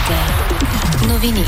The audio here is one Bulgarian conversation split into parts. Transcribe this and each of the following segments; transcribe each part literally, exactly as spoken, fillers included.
Вероника. Новини.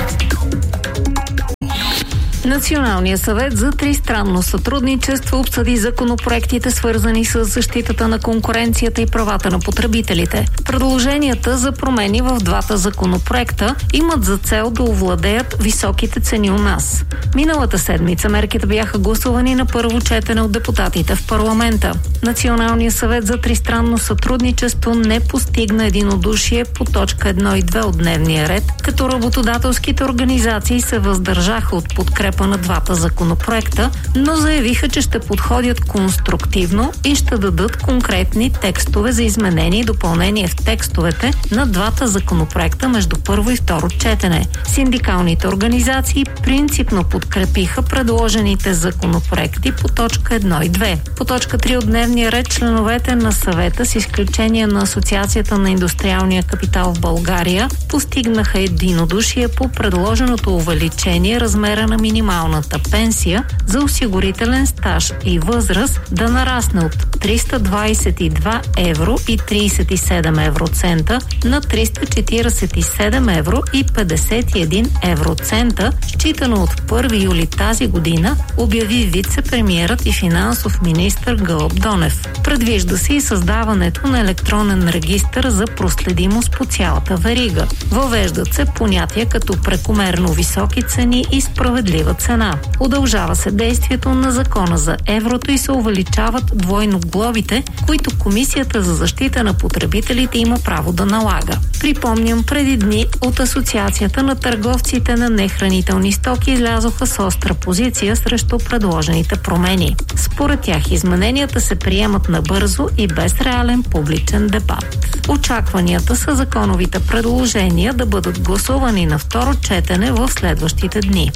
Националният съвет за тристранно сътрудничество обсъди законопроектите, свързани с защитата на конкуренцията и правата на потребителите. Предложенията за промени в двата законопроекта имат за цел да овладеят високите цени у нас. Миналата седмица мерките бяха гласувани на първо четене от депутатите в парламента. Националният съвет за тристранно сътрудничество не постигна единодушие по точка едно и две от дневния ред, като работодателските организации се въздържаха от подкрепа на двата законопроекта, но заявиха, че ще подходят конструктивно и ще дадат конкретни текстове за изменение и допълнение в текстовете на двата законопроекта между първо и второ четене. Синдикалните организации принципно подкрепиха предложените законопроекти по точка едно и две. По точка три от дневния ред членовете на съвета, с изключение на Асоциацията на индустриалния капитал в България, постигнаха единодушие по предложеното увеличение размера на минималната пенсия за осигурителен стаж и възраст да нарасне от триста двадесет и два евро и тридесет и седем евроцента на триста четиридесет и седем евро и петдесет и един евроцента, считано от първи юли тази година, обяви вице-премиерът и финансов министър Гълъб Донев. Предвижда се и създаването на електронен регистър за проследимост по цялата верига. Въвеждат се понятия като прекомерно високи цени и справедлива цена. Удължава се действието на закона за еврото и се увеличават двойно глобите, които Комисията за защита на потребителите има право да налага. Припомням, преди дни от Асоциацията на търговците на нехранителни стоки излязоха с остра позиция срещу предложените промени. Според тях измененията се приемат набързо и без реален публичен дебат. Очакванията са законовите предложения да бъдат гласувани на второ четене в следващите дни.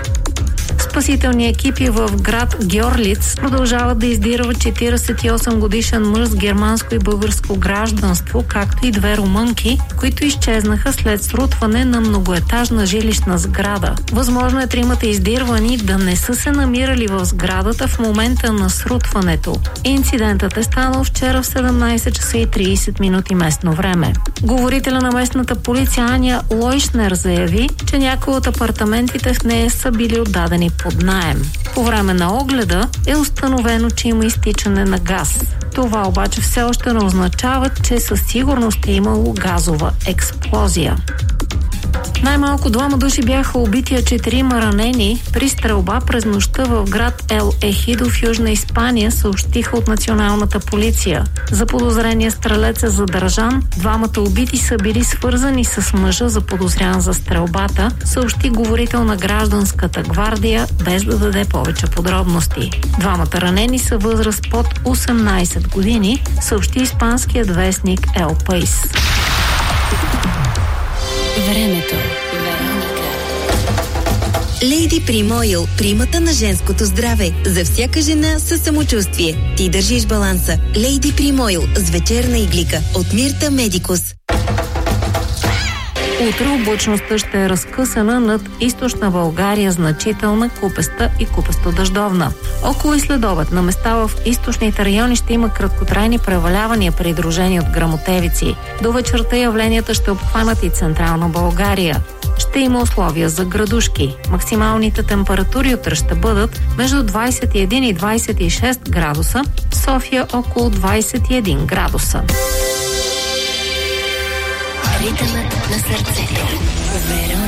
Спасителни екипи в град Гьорлиц продължават да издирват четиридесет и осем годишен мъж с германско и българско гражданство, както и две румънки, които изчезнаха след срутване на многоетажна жилищна сграда. Възможно е тримата издирвани да не са се намирали в сградата в момента на срутването. Инцидентът е станал вчера в седемнадесет часа и тридесет минути местно време. Говорителя на местната полиция Аня Лойшнер заяви, че някои от апартаментите в нея са били отдадени под наем. По време на огледа е установено, че има изтичане на газ. Това обаче все още не означава, че със сигурност е имало газова експлозия. Най-малко двама души бяха убити, а четирима ранени при стрелба през нощта в град Ел Ехидо в Южна Испания, съобщиха от националната полиция. За подозрения стрелец е задържан. Двамата убити са били свързани с мъжа, заподозрян за стрелбата, съобщи говорител на гражданската гвардия, без да даде повече подробности. Двамата ранени са възраст под осемнадесет години, съобщи испанският вестник Ел Пейс. Времето. Вероника. Lady Prim Oil. Примата на женското здраве. За всяка жена със самочувствие. Ти държиш баланса. Lady Prim Oil с вечерна иглика от Мирта Медикус. Утре облачността ще е разкъсана над източна България, значителна, купеста и купесто-дъждовна. Около и следобед на места в източните райони ще има краткотрайни превалявания, придружени от гръмотевици. До вечерта явленията ще обхванат и централна България. Ще има условия за градушки. Максималните температури утре ще бъдат между двадесет и един и двадесет и шест градуса, в София около двадесет и един градуса. Ритъмът на сърцето. Вероника.